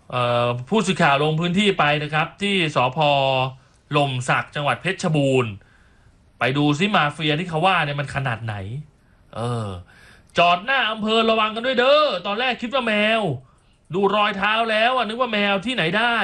ผู้สื่อข่าวลงพื้นที่ไปนะครับที่สพหล่มสักจังหวัดเพชรบูรณ์ไปดูซิมาเฟียที่เขาว่าเนี่ยมันขนาดไหนเออจอดหน้าอำเภอระวังกันด้วยเด้อตอนแรกคิดว่าแมวดูรอยเท้าแล้วนึกว่าแมวที่ไหนได้